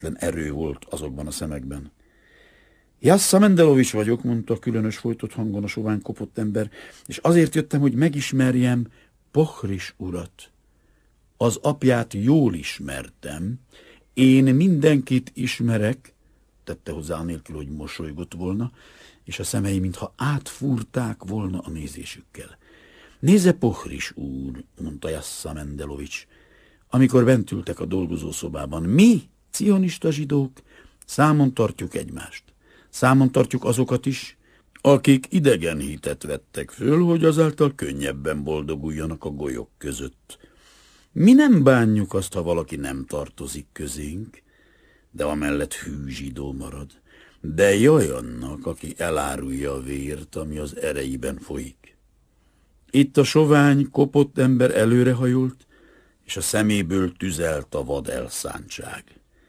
hihetetlen erő volt azokban a szemekben. Jassza Mendelovics vagyok, mondta különös folytott hangon a sovány kopott ember, és azért jöttem, hogy megismerjem Pohris urat. Az apját jól ismertem, én mindenkit ismerek, tette hozzá anélkül, hogy mosolygott volna, és a szemei mintha átfúrták volna a nézésükkel. Nézze, Pohris úr, mondta Jassza Mendelovics, amikor bent ültek a dolgozószobában. Mi, cionista zsidók, számon tartjuk egymást. Számon tartjuk azokat is, akik idegen hitet vettek föl, hogy azáltal könnyebben boldoguljanak a golyok között. Mi nem bánjuk azt, ha valaki nem tartozik közénk, de amellett hű zsidó marad. De jaj annak, aki elárulja a vért, ami az ereiben folyik. Itt a sovány, kopott ember előrehajolt, és a szeméből tüzelt a vad elszántság.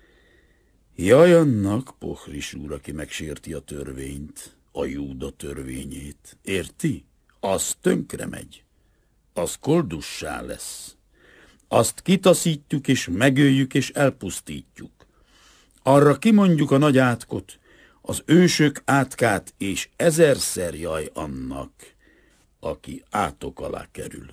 Jaj annak, Pohris úr, aki megsérti a törvényt, a Júda törvényét. Érti? Az tönkre megy. Az koldussá lesz. Azt kitaszítjuk, és megöljük, és elpusztítjuk. Arra kimondjuk a nagy átkot, az ősök átkát, és ezerszer jaj annak, aki átok alá kerül.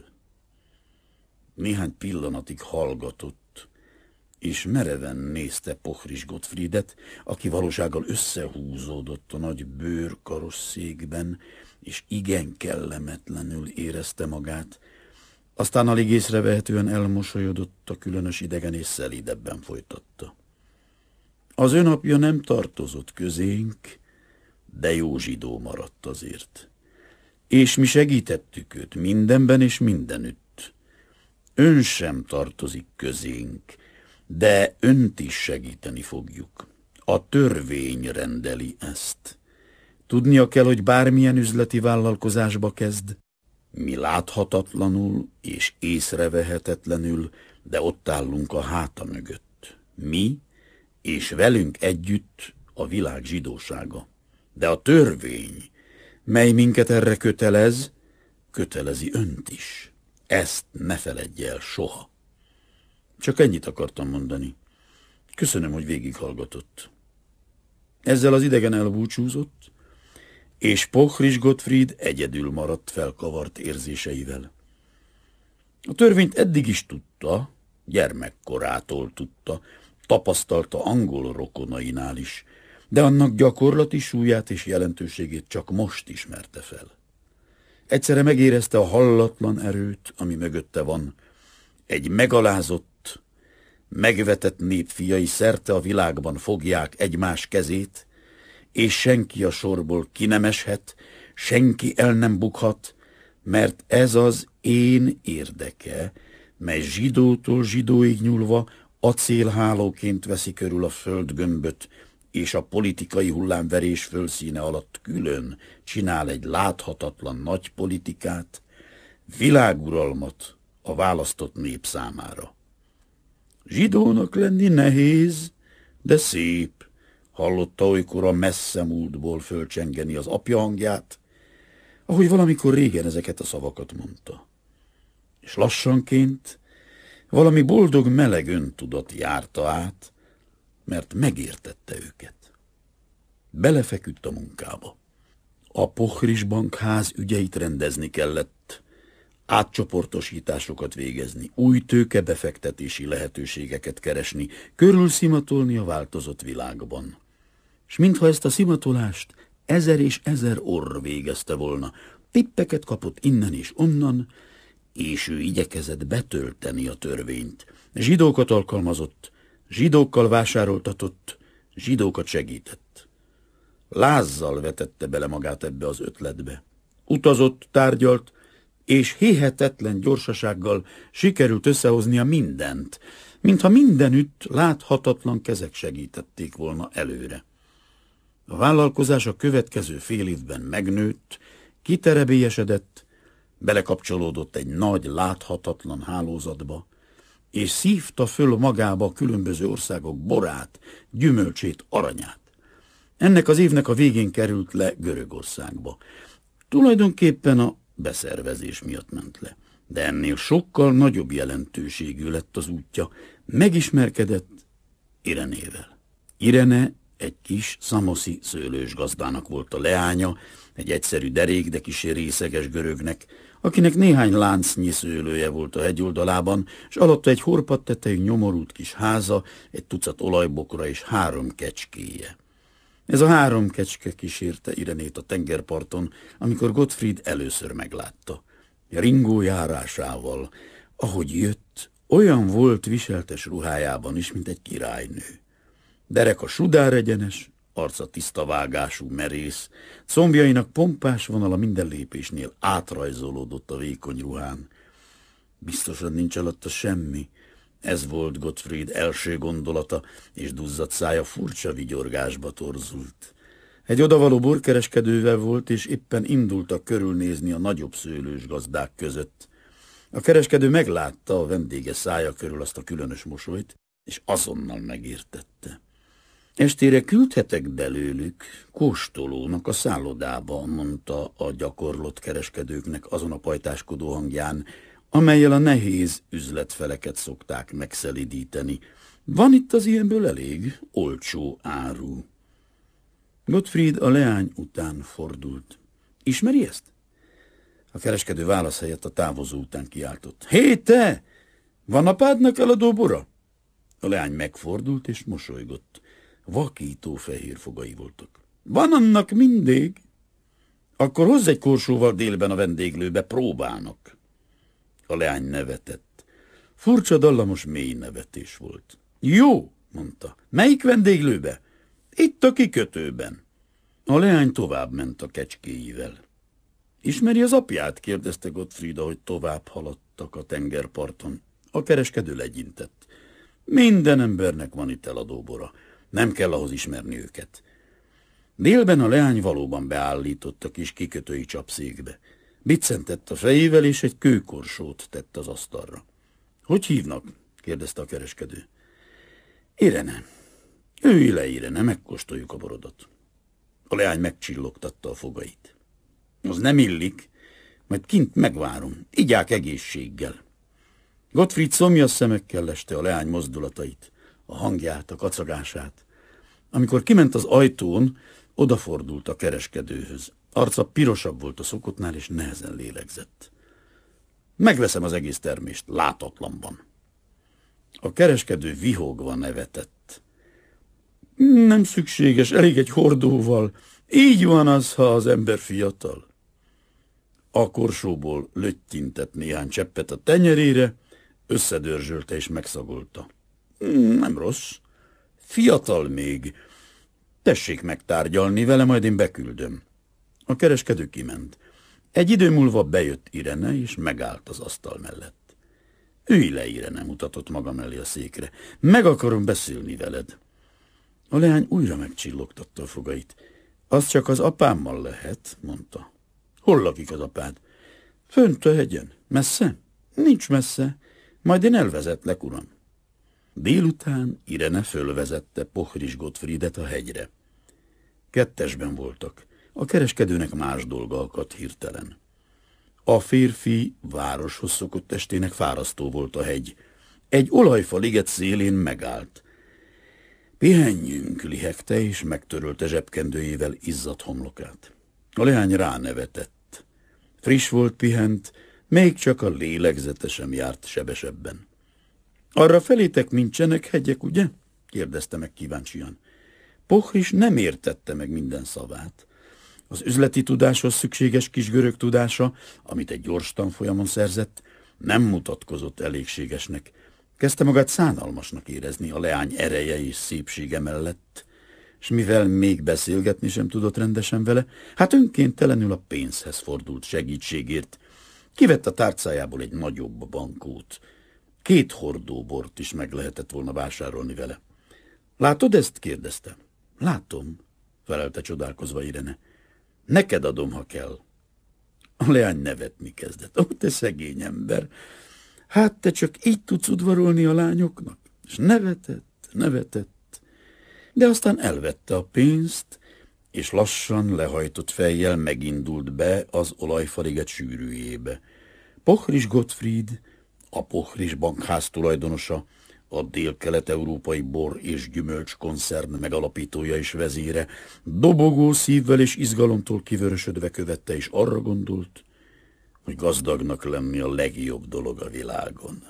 Néhány pillanatig hallgatott, és mereven nézte Pohris Gottfriedet, aki valósággal összehúzódott a nagy bőrkarosszékben, és igen kellemetlenül érezte magát. Aztán alig észrevehetően elmosolyodott, a különös idegen és szelídebben folytatta. Az ön apja nem tartozott közénk, de jó zsidó maradt azért. És mi segítettük őt mindenben és mindenütt. Ön sem tartozik közénk, de önt is segíteni fogjuk. A törvény rendeli ezt. Tudnia kell, hogy bármilyen üzleti vállalkozásba kezd, mi láthatatlanul és észrevehetetlenül, de ott állunk a háta mögött. Mi, és velünk együtt a világ zsidósága. De a törvény, mely minket erre kötelez, kötelezi önt is. Ezt ne feledje el soha. Csak ennyit akartam mondani. Köszönöm, hogy végighallgatott. Ezzel az idegen elbúcsúzott, és Pohris Gottfried egyedül maradt felkavart érzéseivel. A törvényt eddig is tudta, gyermekkorától tudta, tapasztalta angol rokonainál is, de annak gyakorlati súlyát és jelentőségét csak most ismerte fel. Egyszerre megérezte a hallatlan erőt, ami mögötte van. Egy megalázott, megvetett nép fiai szerte a világban fogják egymás kezét, és senki a sorból ki nem eshet, senki el nem bukhat, mert ez az én érdeke, mely zsidótól zsidóig nyúlva acélhálóként veszi körül a földgömböt, és a politikai hullámverés fölszíne alatt külön csinál egy láthatatlan nagy politikát, világuralmat a választott nép számára. Zsidónak lenni nehéz, de szép, hallotta olykor a messze múltból fölcsengeni az apja hangját, ahogy valamikor régen ezeket a szavakat mondta. És lassanként valami boldog meleg öntudat járta át, mert megértette őket. Belefeküdt a munkába. A Pohris Bank ház ügyeit rendezni kellett, átcsoportosításokat végezni, új tőkebefektetési lehetőségeket keresni, körülszimatolni a változott világban. És mintha ezt a szimatolást 1000 és 1000 orr végezte volna, tippeket kapott innen és onnan, és ő igyekezett betölteni a törvényt. Zsidókat alkalmazott, zsidókkal vásároltatott, zsidókat segített. Lázzal vetette bele magát ebbe az ötletbe. Utazott, tárgyalt, és hihetetlen gyorsasággal sikerült összehoznia mindent, mintha mindenütt láthatatlan kezek segítették volna előre. A vállalkozás a következő fél évben megnőtt, kiterebélyesedett, belekapcsolódott egy nagy, láthatatlan hálózatba, és szívta föl magába a különböző országok borát, gyümölcsét, aranyát. Ennek az évnek a végén került le Görögországba. Tulajdonképpen a beszervezés miatt ment le, de ennél sokkal nagyobb jelentőségű lett az útja, megismerkedett Irenével. Irene egy kis szamoszi szőlős gazdának volt a leánya, egy egyszerű derék, de kissé részeges görögnek, akinek néhány láncnyi szőlője volt a hegyoldalában, és alatta egy horpadt tetejű nyomorult kis háza, egy tucat olajbokra és 3 kecskéje. Ez a 3 kecske kísérte Irenét a tengerparton, amikor Gottfried először meglátta. Ringó járásával, ahogy jött, olyan volt viseltes ruhájában is, mint egy királynő. Dereka sudár egyenes, arca tiszta vágású, merész, combjainak pompás vonala minden lépésnél átrajzolódott a vékony ruhán. Biztosan nincs alatta semmi. Ez volt Gottfried első gondolata, és duzzadt szája furcsa vigyorgásba torzult. Egy odavaló borkereskedővel volt, és éppen indultak körülnézni a nagyobb szőlős gazdák között. A kereskedő meglátta a vendége szája körül azt a különös mosolyt, és azonnal megértette. Estére küldhetek belőlük kóstolónak a szállodába, mondta a gyakorlott kereskedőknek azon a pajtáskodó hangján, amellyel a nehéz üzletfeleket szokták megszelidíteni. Van itt az ilyenből elég olcsó áru. Gottfried a leány után fordult. Ismeri ezt? A kereskedő válasz helyett a távozó után kiáltott. Hé, te! Van apádnak eladó bora? A leány megfordult és mosolygott. Vakító fehér fogai voltak. Van annak mindig. Akkor hozz egy korsóval délben a vendéglőbe, próbálnak. A leány nevetett. Furcsa, dallamos, mély nevetés volt. Jó, mondta. Melyik vendéglőbe? Itt a kikötőben. A leány tovább ment a kecskéivel. Ismeri az apját? Kérdezte Gottfried, ahogy tovább haladtak a tengerparton. A kereskedő legyintett. Minden embernek van itt eladóbora. Nem kell ahhoz ismerni őket. Délben a leány valóban beállított a kis kikötői csapszékbe. Biccentett a fejével, és egy kőkorsót tett az asztalra. Hogy hívnak? Kérdezte a kereskedő. Irene. Ülj le, Irene, megkóstoljuk a borodat. A leány megcsillogtatta a fogait. Az nem illik, majd kint megvárom. Igyák egészséggel. Gottfried szomjas szemekkel leste a leány mozdulatait, a hangját, a kacagását. Amikor kiment az ajtón, odafordult a kereskedőhöz. Arca pirosabb volt a szokottnál, és nehezen lélegzett. Megveszem az egész termést, látatlanban. A kereskedő vihogva nevetett. Nem szükséges, elég egy hordóval. Így van az, ha az ember fiatal. A korsóból löttyintett néhány cseppet a tenyerére, összedörzsölte és megszagolta. Nem rossz. Fiatal még. Tessék megtárgyalni vele, majd én beküldöm. A kereskedő kiment. Egy idő múlva bejött Irene, és megállt az asztal mellett. Ülj le, Irene, mutatott maga mellé a székre. Meg akarom beszélni veled. A leány újra megcsillogtatta a fogait. Az csak az apámmal lehet, mondta. Hol lakik az apád? Fönt a hegyen. Messze? Nincs messze. Majd én elvezetlek, uram. Délután Irene fölvezette Pochris Gottfriedet a hegyre. Kettesben voltak. A kereskedőnek más dolga akadt hirtelen. A férfi városhoz szokott testének fárasztó volt a hegy. Egy olajfa liget szélén megállt. Pihenjünk, lihegte, és megtörölte zsebkendőjével izzadt homlokát. A leány ránevetett. Friss volt, pihent, még csak a lélegzete sem járt sebesebben. Arra felétek nincsenek hegyek, ugye? Kérdezte meg kíváncsian. Pochris nem értette meg minden szavát. Az üzleti tudáshoz szükséges kis görög tudása, amit egy gyors tanfolyamon szerzett, nem mutatkozott elégségesnek. Kezdte magát szánalmasnak érezni a leány ereje és szépsége mellett, és mivel még beszélgetni sem tudott rendesen vele, hát önkéntelenül a pénzhez fordult segítségért. Kivett a tárcájából egy nagyobb bankót. 2 hordó bort is meg lehetett volna vásárolni vele. Látod ezt? Kérdezte. Látom, felelte csodálkozva Irene. Neked adom, ha kell. A leány nevetni kezdett. Ó, te szegény ember! Hát te csak így tudsz udvarolni a lányoknak? És nevetett. De aztán elvette a pénzt, és lassan lehajtott fejjel megindult be az olajfaliget sűrűjébe. Pochris Gottfried, a Pochris bankház tulajdonosa, a dél-kelet-európai bor és gyümölcs koncern megalapítója és vezére, dobogó szívvel és izgalomtól kivörösödve követte, és arra gondolt, hogy gazdagnak lenni a legjobb dolog a világon.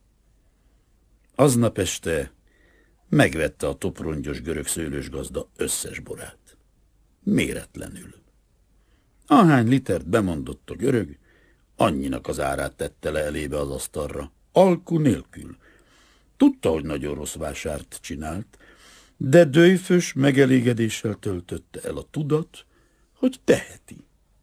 Aznap este megvette a toprongyos görög szőlősgazda összes borát. Méretlenül. Ahány litert bemondott a görög, annyinak az árát tette le elébe az asztalra, alku nélkül. Tudta, hogy nagyon rossz vásárt csinált, de dőfös megelégedéssel töltötte el a tudat, hogy teheti.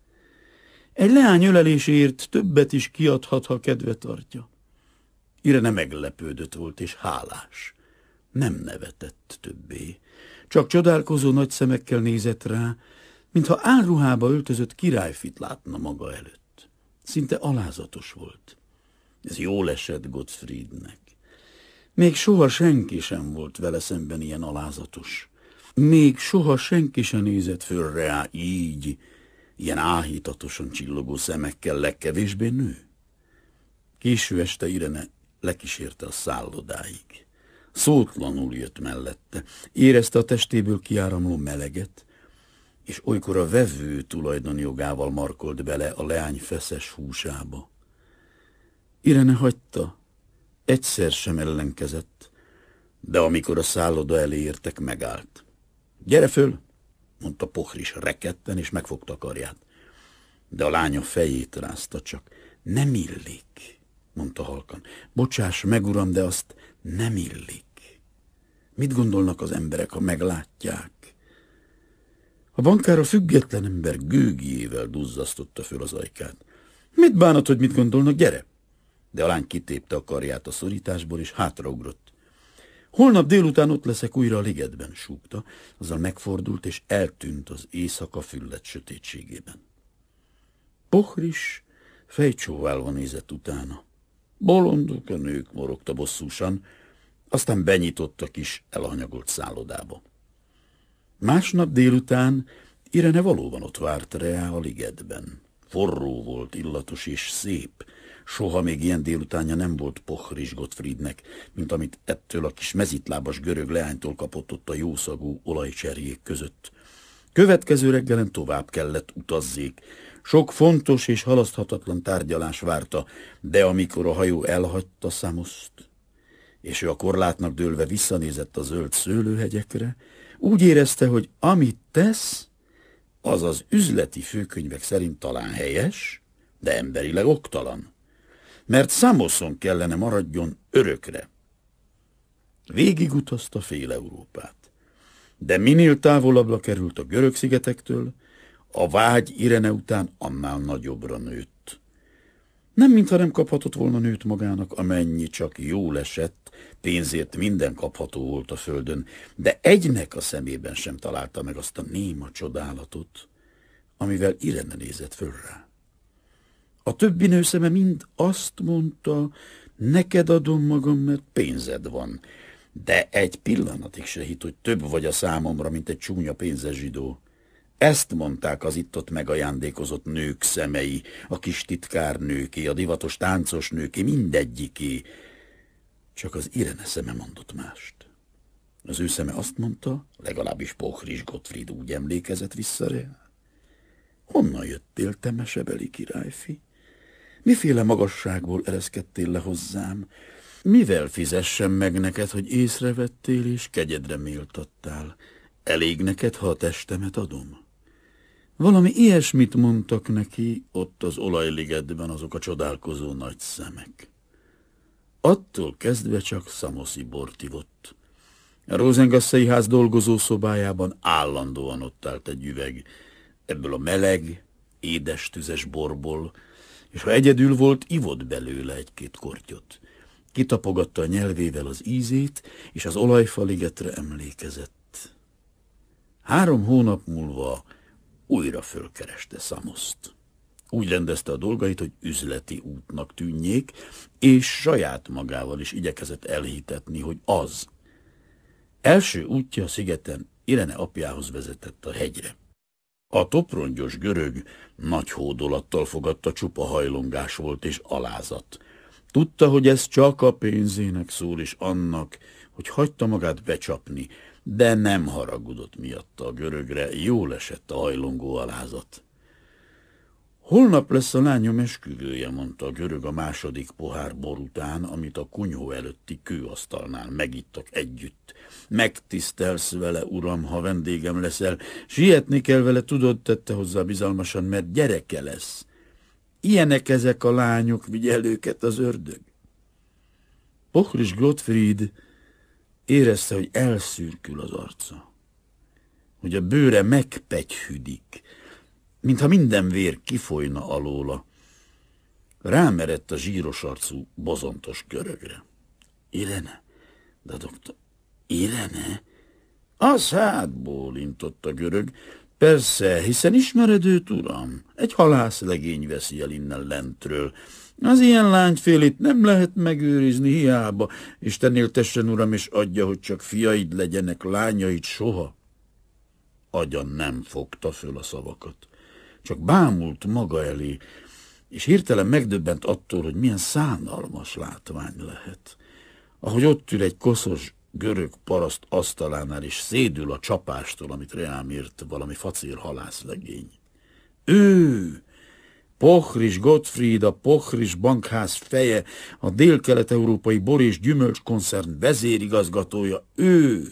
Egy leány öleléséért többet is kiadhat, ha kedve tartja. Irene meglepődött volt és hálás. Nem nevetett többé, csak csodálkozó nagy szemekkel nézett rá, mintha álruhába öltözött királyfit látna maga előtt. Szinte alázatos volt. Ez jól esett Gottfriednek. Még soha senki sem volt vele szemben ilyen alázatos. Még soha senki sem nézett föl rá így, ilyen áhítatosan csillogó szemekkel, legkevésbé nő. Késő este Irene lekísérte a szállodáig. Szótlanul jött mellette, érezte a testéből kiáramló meleget, és olykor a vevő tulajdonjogával markolt bele a leány feszes húsába. Irene hagyta, egyszer sem ellenkezett, de amikor a szálloda elé értek, megállt. Gyere föl, mondta Pohris rekedten, és megfogta a karját. De a lánya fejét rázta csak. Nem illik, mondta halkan. Bocsáss meg, uram, de azt nem illik. Mit gondolnak az emberek, ha meglátják? A bankár a független ember gőgjével duzzasztotta föl az ajkát. Mit bánat, hogy mit gondolnak? Gyere! De a lány kitépte a karját a szorításból, és hátraugrott. Holnap délután ott leszek újra a ligetben, súgta, azzal megfordult, és eltűnt az éjszaka füllet sötétségében. Pohris fejcsóválva nézett utána. Bolondok a nők, morogta bosszúsan, aztán benyitott a kis elhanyagolt szállodába. Másnap délután Irene valóban ott várt rá a ligetben. Forró volt, illatos és szép. Soha még ilyen délutánja nem volt Pohris Gottfriednek, mint amit ettől a kis mezitlábas görög leánytól kapott ott a jószagú olajcserjék között. Következő reggelen tovább kellett utazzék. Sok fontos és halaszthatatlan tárgyalás várta, de amikor a hajó elhagyta Szamoszt, és ő a korlátnak dőlve visszanézett a zöld szőlőhegyekre, úgy érezte, hogy amit tesz, az az üzleti főkönyvek szerint talán helyes, de emberileg oktalan, mert Szamoszon kellene maradjon örökre. Végigutazta fél Európát, de minél távolabbra került a görög szigetektől, a vágy Irene után annál nagyobbra nőtt. Nem mintha nem kaphatott volna nőt magának, amennyi csak jól esett, pénzért minden kapható volt a földön, de egynek a szemében sem találta meg azt a néma csodálatot, amivel Irene nézett föl rá. A többi nő szeme mind azt mondta, neked adom magam, mert pénzed van, de egy pillanatig se hitt, hogy több vagy a számomra, mint egy csúnya pénzes zsidó. Ezt mondták az itt-ott megajándékozott nők szemei, a kis titkárnőké, a divatos táncos nőké, mindegyiké. Csak az Irene szeme mondott mást. Az ő szeme azt mondta, legalábbis Pohris Gottfried úgy emlékezett vissza rá. Honnan jöttél, te mesebeli királyfi? Miféle magasságból ereszkedtél le hozzám? Mivel fizessem meg neked, hogy észrevettél és kegyedre méltattál? Elég neked, ha a testemet adom? Valami ilyesmit mondtak neki ott az olajligetben azok a csodálkozó nagy szemek. Attól kezdve csak szamoszi bort ivott. A Rosengasszei ház dolgozó szobájában állandóan ott állt egy üveg, ebből a meleg, édes tüzes borból, és ha egyedül volt, ivott belőle egy-két kortyot. Kitapogatta a nyelvével az ízét, és az olajfaligetre emlékezett. 3 hónap múlva újra fölkereste Szamoszt. Úgy rendezte a dolgait, hogy üzleti útnak tűnjék, és saját magával is igyekezett elhitetni, hogy az. Első útja a szigeten Irene apjához vezetett a hegyre. A toprongyos görög nagy hódolattal fogadta, csupa hajlongás volt és alázat. Tudta, hogy ez csak a pénzének szól, és annak, hogy hagyta magát becsapni, de nem haragudott miatta a görögre, jól esett a hajlongó alázat. Holnap lesz a lányom esküvője, mondta a görög a második pohár bor után, amit a kunyhó előtti kőasztalnál megittak együtt. Megtisztelsz vele, uram, ha vendégem leszel. Sietni kell vele, tudod, tette hozzá bizalmasan, mert gyereke lesz. Ilyenek ezek a lányok, vigyel őket az ördög. Pochris Gottfried érezte, hogy elszürkül az arca, hogy a bőre megpegyhüdik, mintha minden vér kifolyna alóla. Rámerett a zsíros arcú, bozontos görögre. Irene? Dadogta. Irene? Az hát, bólintott a görög. Persze, hiszen ismered őt, uram? Egy halászlegény veszi el innen lentről. Az ilyen lányfélét nem lehet megőrizni hiába. Isten éltessen, uram, és adja, hogy csak fiaid legyenek, lányaid soha. Agya nem fogta föl a szavakat. Csak bámult maga elé, és hirtelen megdöbbent attól, hogy milyen szánalmas látvány lehet. Ahogy ott ül egy koszos görög paraszt asztalánál, és szédül a csapástól, amit rám írt valami facér halászlegény. Ő, Pochris Gottfried, a Pochris bankház feje, a dél-kelet-európai bor- és gyümölcskoncern vezérigazgatója, ő.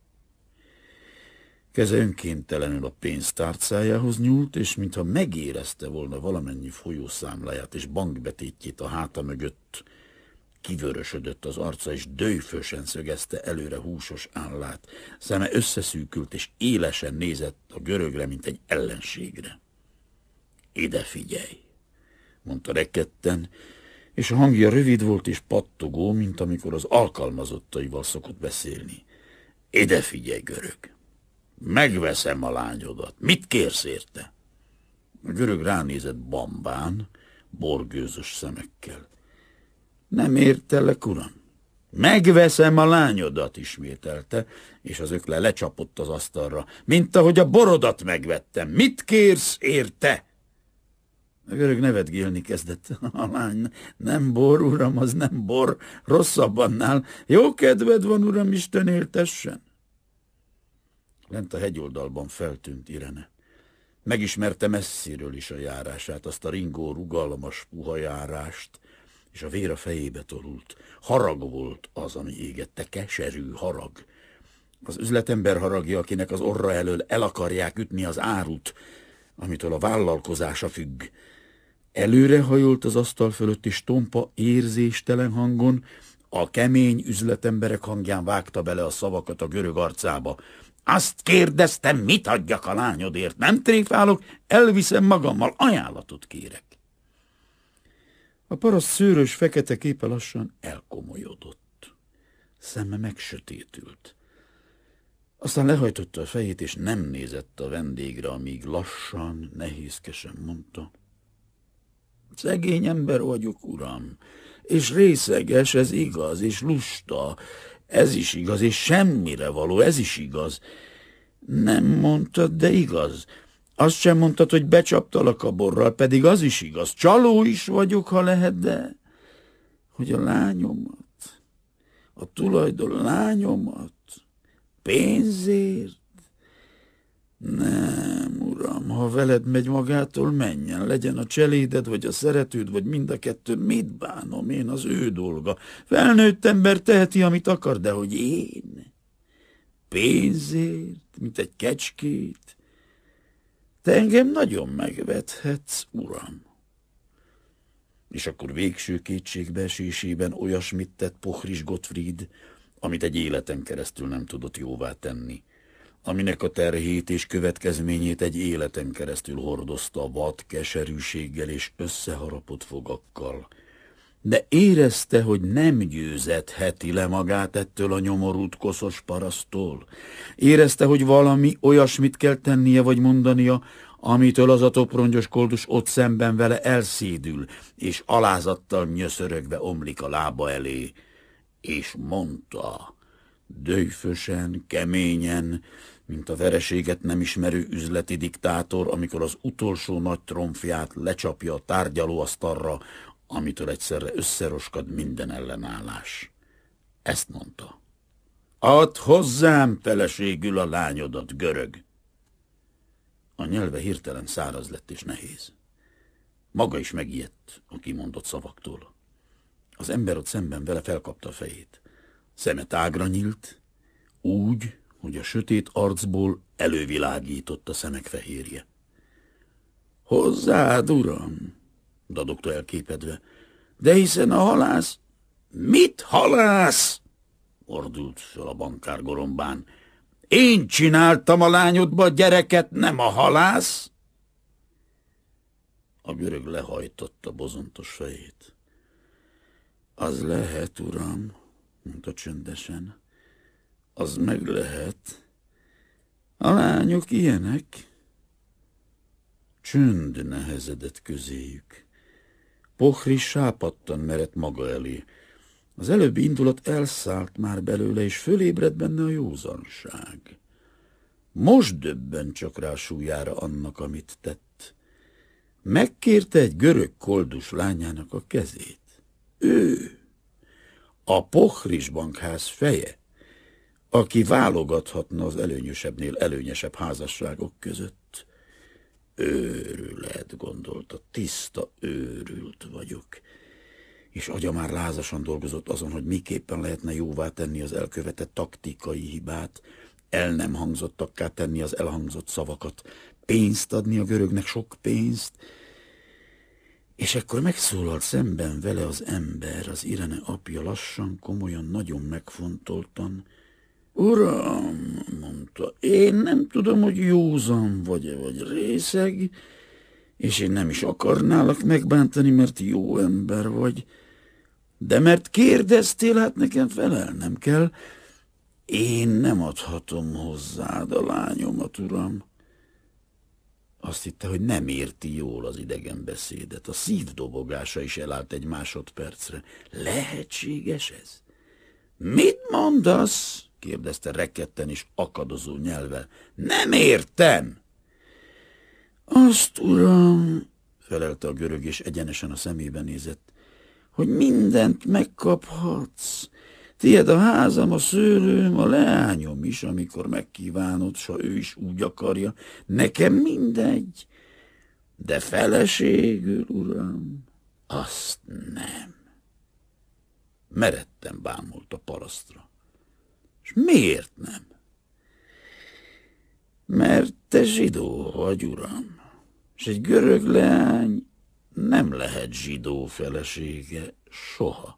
Keze önkéntelenül a pénztárcájához nyúlt, és mintha megérezte volna valamennyi folyószámláját és bankbetétjét a háta mögött, kivörösödött az arca, és dőfösen szögezte előre húsos állát. Szeme összeszűkült, és élesen nézett a görögre, mint egy ellenségre. Ide figyelj, mondta rekedten, és a hangja rövid volt és pattogó, mint amikor az alkalmazottaival szokott beszélni. Ide figyelj, görög! Megveszem a lányodat. Mit kérsz érte? A görög ránézett bambán, borgőzös szemekkel. Nem értelek, uram. Megveszem a lányodat, ismételte, és az ökle lecsapott az asztalra, mint ahogy a borodat megvettem. Mit kérsz érte? A görög nevetgélni kezdett. A lány, nem bor, uram, az nem bor, rosszabb annál. Jó kedved van, uram, Isten éltessen. Lent a hegyoldalban feltűnt Irene. Megismerte messziről is a járását, azt a ringó, rugalmas, puha járást, és a vér a fejébe torult. Harag volt az, ami égette, keserű harag. Az üzletember haragja, akinek az orra elől el akarják ütni az árut, amitől a vállalkozása függ. Előrehajolt az asztal fölött, és tompa, érzéstelen hangon a kemény üzletemberek hangján vágta bele a szavakat a görög arcába. Azt kérdeztem, mit adjak a lányodért? Nem tréfálok, elviszem magammal, ajánlatot kérek. A paraszt szőrös fekete képe lassan elkomolyodott. Szeme megsötétült. Aztán lehajtotta a fejét, és nem nézett a vendégre, amíg lassan, nehézkesen mondta. Szegény ember vagyok, uram, és részeges, ez igaz, és lusta, ez is igaz, és semmire való, ez is igaz. Nem mondtad, de igaz. Azt sem mondtad, hogy becsaptalak a borral, pedig az is igaz. Csaló is vagyok, ha lehet, de hogy a lányomat, a tulajdon lányomat, pénzért? Nem, uram, ha veled megy, magától menjen, legyen a cseléded, vagy a szeretőd, vagy mind a kettő, mit bánom én, az ő dolga. Felnőtt ember teheti, amit akar, de hogy én? Pénzért, mint egy kecskét? Te engem nagyon megvethetsz, uram. És akkor végső kétségbeesésében olyasmit tett Pochris Gottfried, amit egy életen keresztül nem tudott jóvá tenni, aminek a terhét és következményét egy életen keresztül hordozta vad keserűséggel és összeharapott fogakkal. De érezte, hogy nem győzetheti le magát ettől a nyomorult koszos paraszttól. Érezte, hogy valami olyasmit kell tennie vagy mondania, amitől az a toprongyos koldus ott szemben vele elszédül, és alázattal nyöszörögve omlik a lába elé. És mondta, döjfösen, keményen, mint a vereséget nem ismerő üzleti diktátor, amikor az utolsó nagy tromfját lecsapja a tárgyalóasztalra, amitől egyszerre összeroskad minden ellenállás. Ezt mondta. Add hozzám feleségül a lányodat, görög. A nyelve hirtelen száraz lett és nehéz. Maga is megijedt a kimondott szavaktól. Az ember ott szemben vele felkapta a fejét. Szeme tágra nyílt, úgy, hogy a sötét arcból elővilágított a szemek fehérje. Hozzád, uram, dadogta elképedve. De hiszen a halász... Mit halász? Ordult fel a bankár gorombán. Én csináltam a lányodba a gyereket, nem a halász? A görög lehajtotta bozontos fejét. Az lehet, uram, mondta csöndesen. Az meg lehet. A lányok ilyenek. Csönd nehezedett közéjük. Pohris sápadtan merett maga elé. Az előbbi indulat elszállt már belőle, és fölébredt benne a józanság. Most döbben csak rá súlyára annak, amit tett. Megkérte egy görög koldus lányának a kezét. Ő, a Pohris bankház feje, aki válogathatna az előnyösebbnél előnyesebb házasságok között. Őrület, gondolta, tiszta őrült vagyok. És agya már lázasan dolgozott azon, hogy miképpen lehetne jóvá tenni az elkövetett taktikai hibát, el nem hangzottakká tenni az elhangzott szavakat, pénzt adni a görögnek, sok pénzt. És ekkor megszólalt szemben vele az ember, az Irene apja lassan, komolyan, nagyon megfontoltan. Uram, mondta, én nem tudom, hogy józan vagy-e, vagy részeg, és én nem is akarnálak megbántani, mert jó ember vagy, de mert kérdeztél, hát nekem felelnem kell. Én nem adhatom hozzád a lányomat, uram. Azt hitte, hogy nem érti jól az idegen beszédet. A szívdobogása is elállt egy másodpercre. Lehetséges ez? Mit mondasz? Kérdezte rekedten és akadozó nyelvvel. Nem értem! Azt, uram, felelte a görög, és egyenesen a szemébe nézett, hogy mindent megkaphatsz. Tied a házam, a szőlőm, a leányom is, amikor megkívánod, s ha ő is úgy akarja. Nekem mindegy, de feleségül, uram, azt nem. Meredten bámult a parasztra. És miért nem? Mert te zsidó vagy, uram, és egy görög leány nem lehet zsidó felesége soha.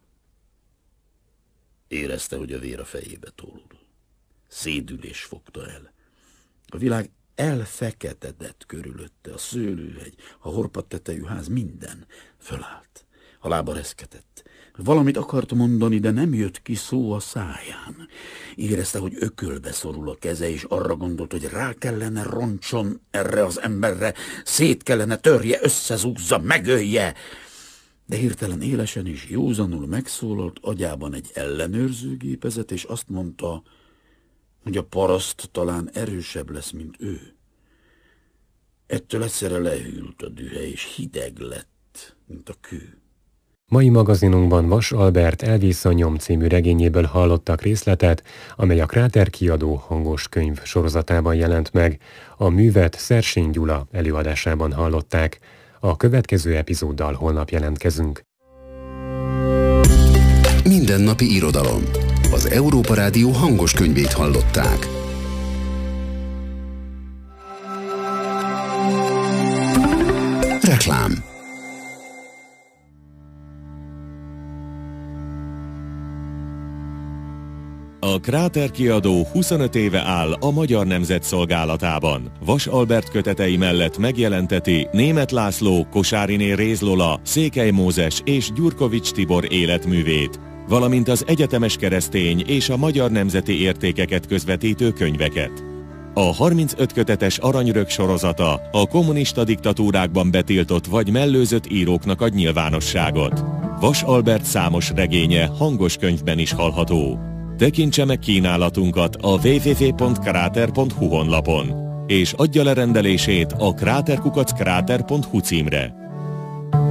Érezte, hogy a vér a fejébe tolul. Szédülés fogta el. A világ elfeketedett körülötte, a szőlőhegy, a horpadt tetejű ház, minden fölállt. A lába reszketett. Valamit akart mondani, de nem jött ki szó a száján. Érezte, hogy ökölbe szorul a keze, és arra gondolt, hogy rá kellene roncson erre az emberre, szét kellene törje, összezúzza, megölje. De hirtelen élesen és józanul megszólalt agyában egy ellenőrzőgépezet, és azt mondta, hogy a paraszt talán erősebb lesz, mint ő. Ettől egyszerre lehűlt a dühe, és hideg lett, mint a kő. Mai magazinunkban Vas Albert Elvész a nyom című regényéből hallottak részletet, amely a Kráter kiadó hangos könyv sorozatában jelent meg. A művet Szersény Gyula előadásában hallották. A következő epizóddal holnap jelentkezünk. Mindennapi irodalom. Az Európa Rádió hangos könyvét hallották. Reklám. A Kráter kiadó 25 éve áll a Magyar Nemzet szolgálatában. Vas Albert kötetei mellett megjelenteti Németh László, Kosáriné Réz Lola, Székely Mózes és Gyurkovics Tibor életművét, valamint az egyetemes keresztény és a magyar nemzeti értékeket közvetítő könyveket. A 35 kötetes Aranyrög sorozata a kommunista diktatúrákban betiltott vagy mellőzött íróknak ad nyilvánosságot. Vas Albert számos regénye hangos könyvben is hallható. Tekintse meg kínálatunkat a www.krater.hu honlapon, és adja le rendelését a kraterkukackrater.hu címre.